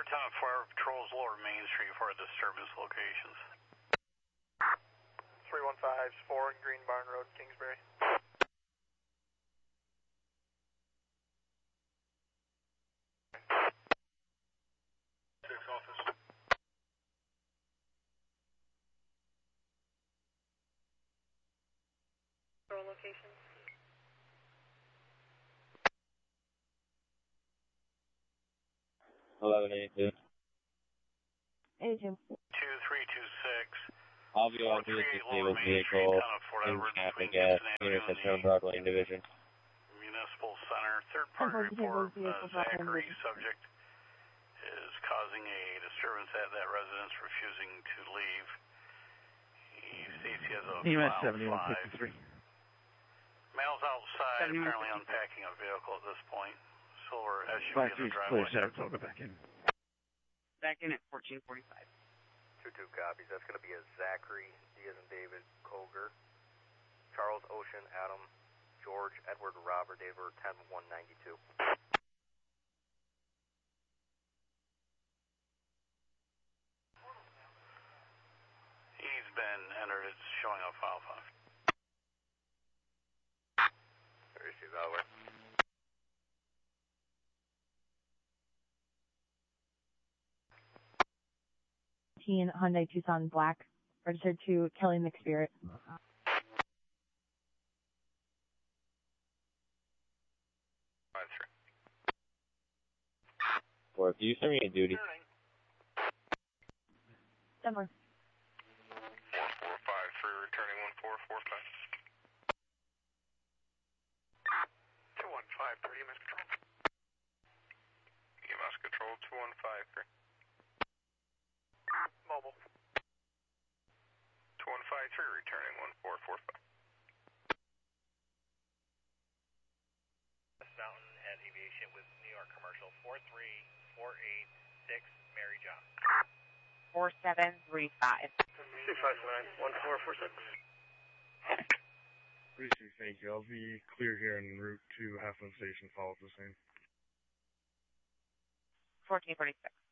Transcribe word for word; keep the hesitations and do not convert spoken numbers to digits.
Lieutenant Fire patrols Lower Main Street for disturbance locations. three one five, four Green Barn Road, Kingsbury. Six office. Patrol locations. eleven eighty-two. eighty-two. two three two six. I'll be on to the disabled vehicle in traffic at Intersection Broadway Division. Municipal Center. Third party report. Uh, Zachary, subject, is causing a disturbance at that residence, refusing to leave. He states he has a E M S file seventy-one fifty-three. Male's outside, apparently unpacking a vehicle at this point. Silver S U V five in three the clear, driveway. Sarah, go back in. Back in at fourteen forty-five. two two copies. That's going to be a Zachary, D as in David, Koger, Charles Ocean, Adam, George, Edward, Robert, David, ten one ninety-two. He's been entered. It's showing up file five. There she's over. Hyundai Tucson Black, registered to Kelly McSpirit. five three. Or if you send me a duty. Denver. four four five three, returning one four four five. two one five three, E M S Control. E M S Control, two one five three. Mobile. two one five three, returning one four four five. Mountain at Aviation with New York Commercial, four three four eight six, Mary John. four seven three five. two five nine, one four four six. Appreciate it, thank you. I'll be clear here en route to Halfmoon Station, follow the same. fourteen forty-six.